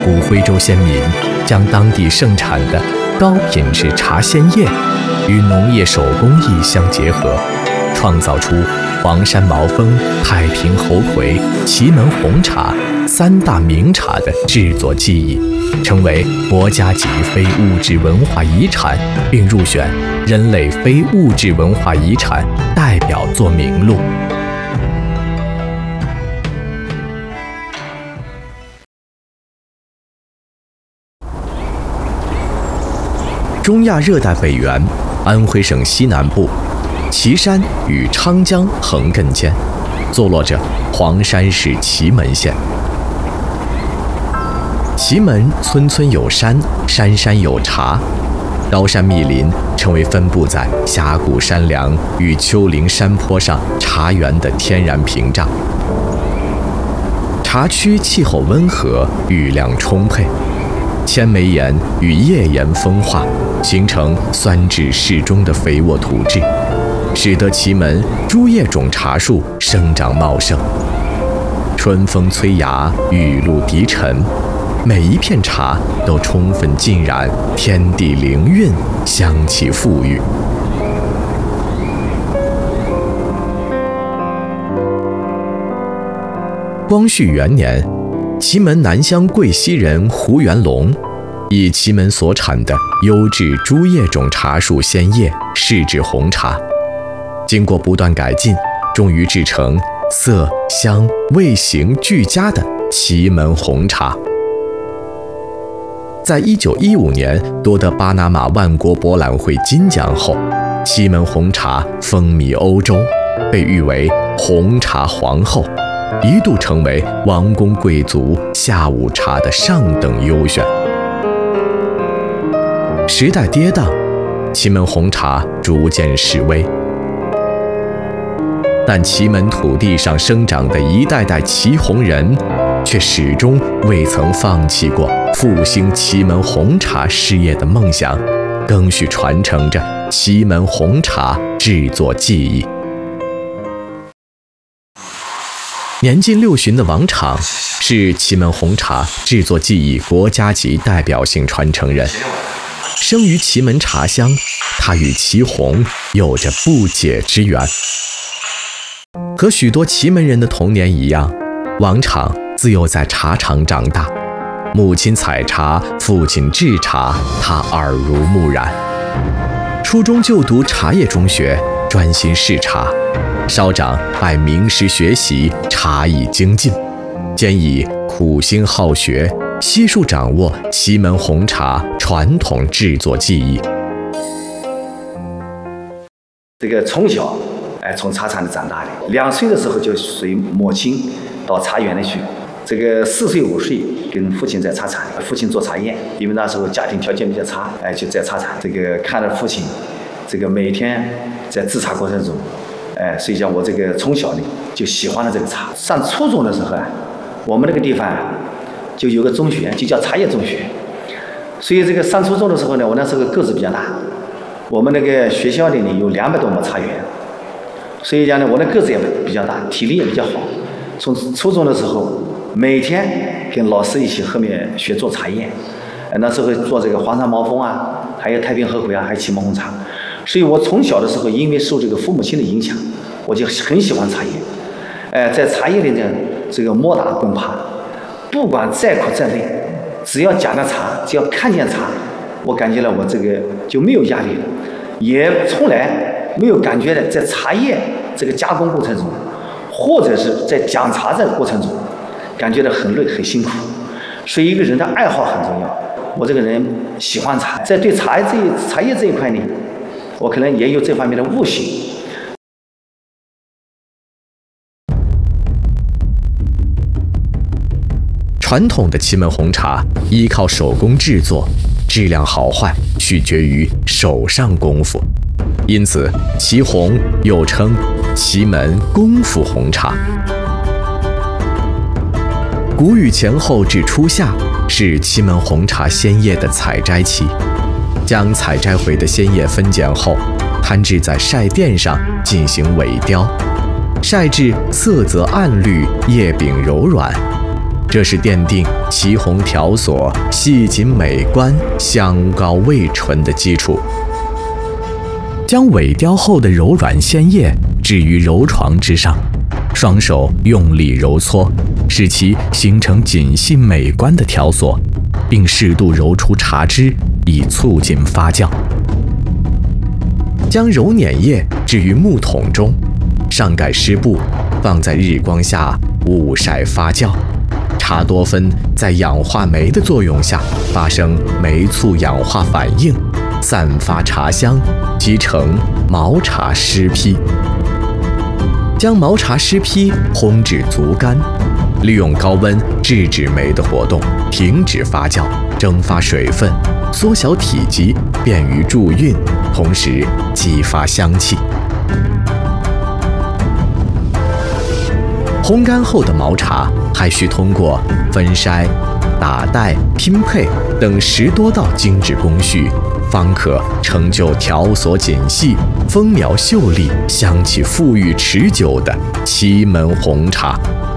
古徽州先民将当地盛产的高品质茶鲜叶与农业手工艺相结合，创造出黄山毛峰、太平猴魁、祁门红茶三大名茶的制作技艺，成为国家级非物质文化遗产，并入选人类非物质文化遗产代表作名录。中亚热带北缘，安徽省西南部，岐山与昌江横亘间，坐落着黄山市祁门县。祁门村村有山，山山有茶，高山密林成为分布在峡谷山梁与丘陵山坡上茶园的天然屏障。茶区气候温和，雨量充沛，千枚岩与页岩风化，形成酸质适中的肥沃土质，使得祁门诸叶种茶树生长茂盛。春风催芽，雨露滴沉，每一片茶都充分浸染天地灵韵，香气馥郁。光绪元年，祁门南乡贵溪人胡元龙以祁门所产的优质诸叶种茶树鲜叶试制红茶，经过不断改进，终于制成色香味形俱佳的祁门红茶。在1915年夺得巴拿马万国博览会金奖后，祁门红茶风靡欧洲，被誉为红茶皇后，一度成为王公贵族下午茶的上等优选。时代跌宕，祁门红茶逐渐式微，但祁门土地上生长的一代代祁红人，却始终未曾放弃过复兴祁门红茶事业的梦想，更续传承着祁门红茶制作技艺。年近60的王昶是祁门红茶制作技艺国家级代表性传承人。生于祁门茶乡，他与祁红有着不解之缘。和许多祁门人的童年一样，王昶自幼在茶厂长大，母亲采茶，父亲制茶，他耳濡目染。初中就读茶叶中学，专心试茶，稍长拜名师学习，茶艺精进，兼以苦心好学，悉数掌握祁门红茶传统制作技艺。 这个从小从茶厂里长大的，2岁的时候就随母亲到茶园里去。这个4岁5岁跟父亲在茶厂里，父亲做茶叶，因为那时候家庭条件比较差，就在茶厂。这个看着父亲，这个每天在制茶过程中，所以讲我这个从小呢就喜欢了这个茶。上初中的时候我们那个地方就有个中学，就叫茶叶中学。所以这个上初中的时候呢，我那时候个子比较大，我们那个学校里呢有200多亩茶园，所以讲呢我的个子也比较大，体力也比较好。从初中的时候，每天跟老师一起后面学做茶叶，那时候做这个黄山毛峰啊，还有太平猴魁啊，还有祁门红茶。所以我从小的时候，因为受这个父母亲的影响，我就很喜欢茶叶。在茶叶里呢，这个摸打滚爬，不管再苦再累，只要讲到茶，只要看见茶，我感觉了我这个就没有压力了，也从来没有感觉的在茶叶这个加工过程中，或者是在讲茶这个过程中，感觉到很累很辛苦。所以一个人的爱好很重要。我这个人喜欢茶，在对茶叶这一块呢，我可能也有这方面的悟性。 传统的祁门红茶依靠手工制作，质量好坏取决于手上功夫，因此祁红又称祁门功夫红茶。谷雨前后至初夏是祁门红茶鲜叶的采摘期，将采摘回的鲜叶分拣后，摊置在晒垫上进行萎雕，晒至色泽暗绿，叶柄柔软。 这是奠定祁红条索细锦美观、香高味醇的基础。将萎凋后的柔软鲜叶置于柔床之上，双手用力揉搓，使其形成紧细美观的条索，并适度揉出茶汁，以促进发酵。将揉捻叶置于木桶中，上盖湿布，放在日光下捂晒发酵。茶多酚在氧化酶的作用下发生酶促氧化反应，散发茶香，即成毛茶湿坯。将毛茶湿坯烘至足干，利用高温制止酶的活动，停止发酵，蒸发水分，缩小体积，便于助运，同时激发香气。烘干后的毛茶还需通过分筛、打带、拼配等10多道精致工序，方可成就条索紧细、风苗秀丽、香气馥郁持久的祁门红茶。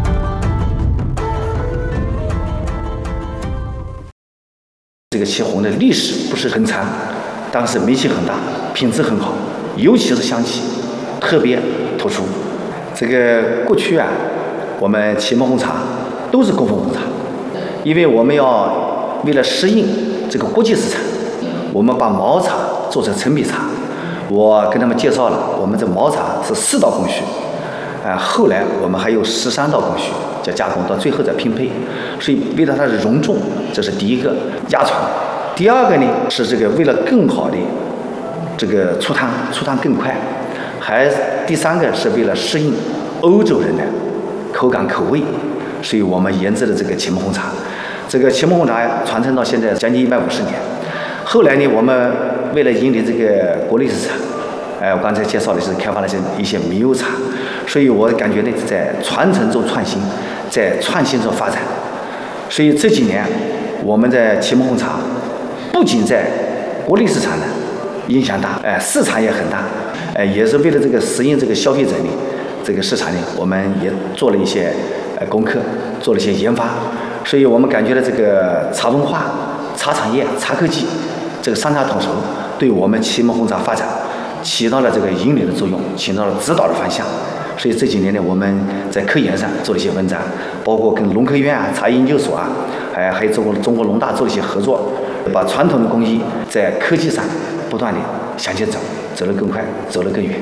这个祁红的历史不是很长，但是名气很大，品质很好，尤其是香气特别突出。这个过去啊，我们祁门红茶都是供奉红茶，因为我们要为了适应这个国际市场，我们把毛茶做成陈皮茶。我跟他们介绍了，我们这毛茶是4道工序，后来我们还有13道工序，叫加工，到最后再拼配。所以为了它的容重，这是第一个压床。第二个呢是这个为了更好的这个出汤更快，第三个是为了适应欧洲人的口感口味，所以我们研制的这个祁门红茶。这个祁门红茶传承到现在将近150年。后来呢，我们为了引领这个国内市场，我刚才介绍的是开发了一些猕猴茶，所以我感觉呢，在传承中创新，在创新中发展。所以这几年，我们的祁门红茶不仅在国内市场呢影响大，市场也很大，也是为了这个适应这个消费者呢这个市场呢，我们也做了一些功课，做了一些研发。所以我们感觉到这个茶文化、茶产业、茶科技这个3大统筹，对我们祁门红茶发展起到了这个引领的作用，起到了指导的方向。所以这几年呢，我们在科研上做了一些文章，包括跟农科院啊、茶叶研究所啊，还有中国农大做了一些合作，把传统的工艺在科技上不断的向前走，走得更快，走得更远。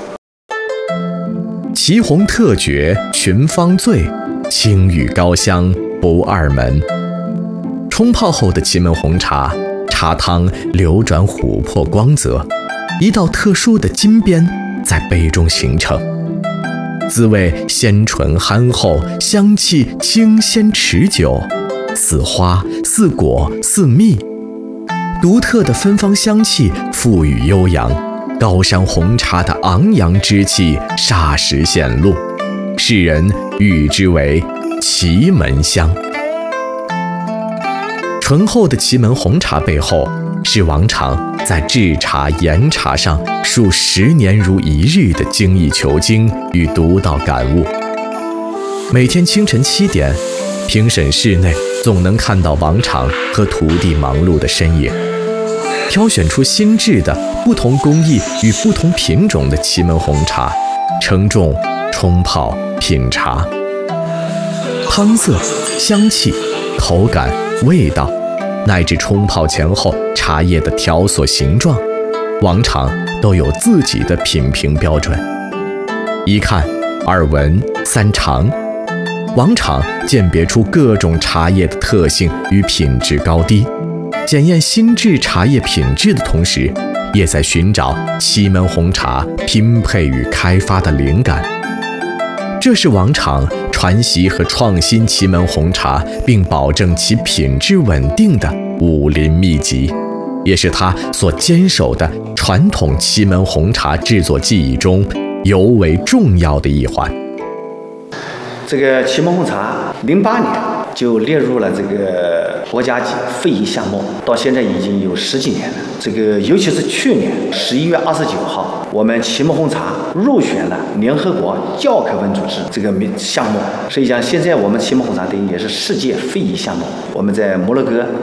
祁红特绝群芳醉，清郁高香不二门。冲泡后的祁门红茶，茶汤流转琥珀光泽，一道特殊的金边在杯中形成，滋味鲜醇憨厚，香气清鲜持久，似花似果似蜜。独特的芬芳香气馥郁悠扬，高山红茶的昂扬之气霎时显露，世人誉之为祁门香。醇厚的祁门红茶背后，是王常在制茶研茶上数10年如一日的精益求精与独到感悟。每天清晨7点，评审室内总能看到王常和徒弟忙碌的身影，挑选出新制的不同工艺与不同品种的祁门红茶，称重、冲泡、品茶。汤色、香气、口感、味道，乃至冲泡前后茶叶的条索形状，王常都有自己的品评标准。1看2闻3尝，王常鉴别出各种茶叶的特性与品质高低，检验新制茶叶品质的同时，也在寻找祁门红茶拼配与开发的灵感。这是王常传习和创新祁门红茶并保证其品质稳定的武林秘籍，也是他所坚守的传统祁门红茶制作技艺中尤为重要的一环。 这个祁门红茶08年就列入了这个国家级非遗项目，到现在已经有10几年了。这个尤其是去年11月29号，我们祁门红茶入选了联合国教科文组织这个项目。所以讲，现在我们祁门红茶等于也是世界非遗项目。我们在摩洛哥